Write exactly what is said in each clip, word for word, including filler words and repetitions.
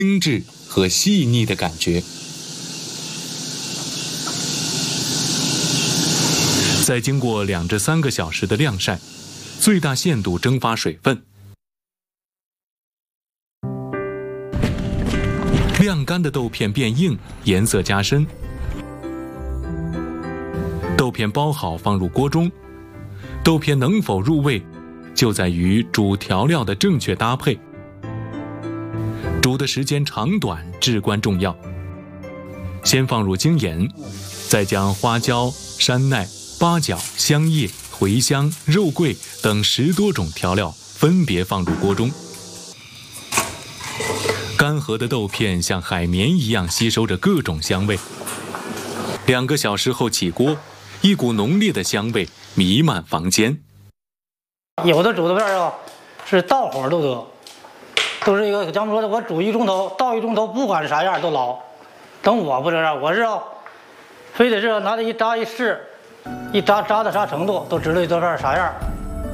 精致和细腻的感觉。再经过两至三个小时的晾晒，最大限度蒸发水分。晾干的豆片变硬，颜色加深。豆片包好放入锅中，豆片能否入味，就在于煮调料的正确搭配。煮的时间长短至关重要。先放入精盐，再将花椒、山奈、八角、香叶、茴香、肉桂等十多种调料分别放入锅中。干涸的豆片像海绵一样吸收着各种香味。两个小时后起锅，一股浓烈的香味弥漫房间。 有的煮豆片啊，是倒火都得，都是一个咱们说的，我煮一钟头，倒一钟头，不管啥样都老。等我不这样，我是啊，非得是拿着一扎一试，一扎扎到啥程度，都知道豆片啥样。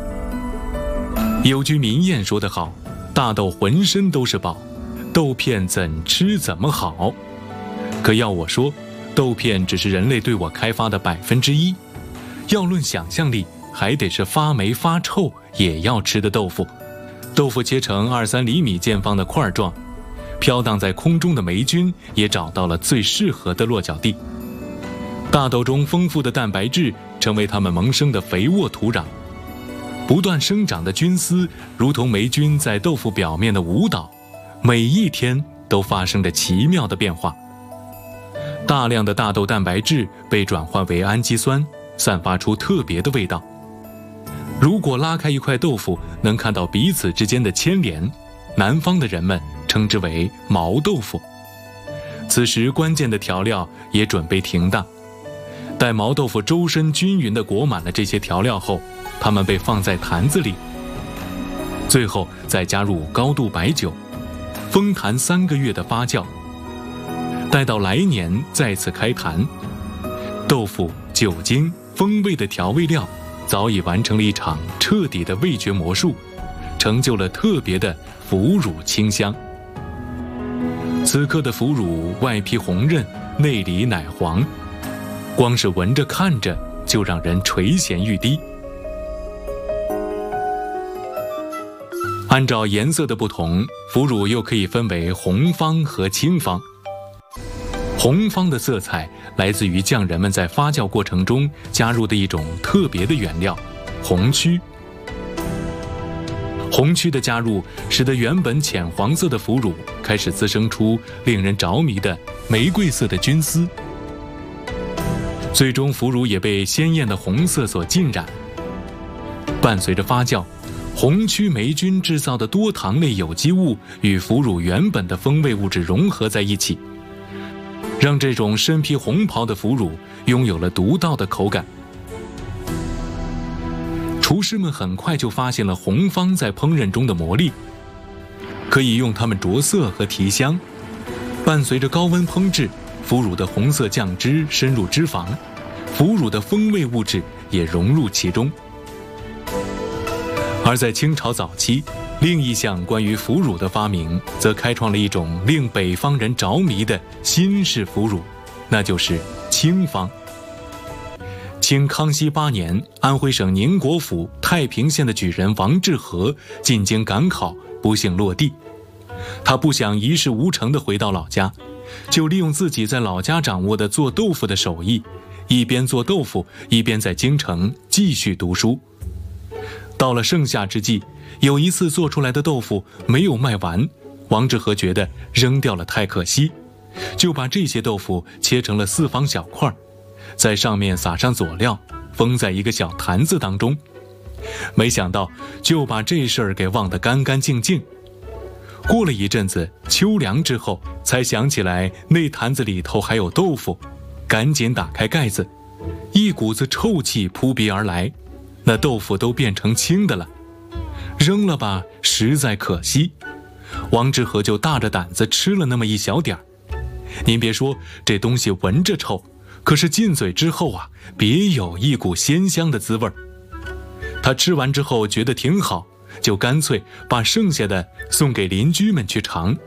有句民谚说得好，大豆浑身都是宝，豆片怎吃怎么好。可要我说，豆片只是人类对我开发的百分之一。要论想象力，还得是发霉发臭也要吃的豆腐。豆腐切成二三厘米见方的块状，飘荡在空中的霉菌也找到了最适合的落脚地。大豆中丰富的蛋白质成为它们萌生的肥沃土壤。不断生长的菌丝如同霉菌在豆腐表面的舞蹈，每一天都发生着奇妙的变化。大量的大豆蛋白质被转换为氨基酸，散发出特别的味道。如果拉开一块豆腐，能看到彼此之间的牵连，南方的人们称之为毛豆腐。此时关键的调料也准备停当。待毛豆腐周身均匀地裹满了这些调料后，它们被放在坛子里，最后再加入高度白酒，封坛三个月的发酵。待到来年再次开坛，豆腐、酒精、风味的调味料早已完成了一场彻底的味觉魔术，成就了特别的腐乳清香。此刻的腐乳外皮红润，内里奶黄，光是闻着看着就让人垂涎欲滴。按照颜色的不同，腐乳又可以分为红方和青方。红方的色彩来自于匠人们在发酵过程中加入的一种特别的原料红曲。红曲的加入使得原本浅黄色的腐乳开始滋生出令人着迷的玫瑰色的菌丝，最终腐乳也被鲜艳的红色所浸染。伴随着发酵，红曲霉菌制造的多糖类有机物与腐乳原本的风味物质融合在一起，让这种身披红袍的腐乳拥有了独到的口感。厨师们很快就发现了红方在烹饪中的魔力，可以用它们着色和提香。伴随着高温烹制，腐乳的红色酱汁深入脂肪，腐乳的风味物质也融入其中。而在清朝早期，另一项关于腐乳的发明，则开创了一种令北方人着迷的新式腐乳，那就是清方。清康熙八年，安徽省宁国府太平县的举人王致和进京赶考，不幸落地。他不想一事无成地回到老家，就利用自己在老家掌握的做豆腐的手艺，一边做豆腐，一边在京城继续读书。到了盛夏之际，有一次做出来的豆腐没有卖完，王致和觉得扔掉了太可惜，就把这些豆腐切成了四方小块，在上面撒上佐料，封在一个小坛子当中。没想到就把这事儿给忘得干干净净。过了一阵子，秋凉之后，才想起来那坛子里头还有豆腐，赶紧打开盖子，一股子臭气扑鼻而来，那豆腐都变成青的了。扔了吧，实在可惜。王致和就大着胆子吃了那么一小点儿。您别说，这东西闻着臭，可是进嘴之后啊，别有一股鲜香的滋味儿。他吃完之后觉得挺好，就干脆把剩下的送给邻居们去尝。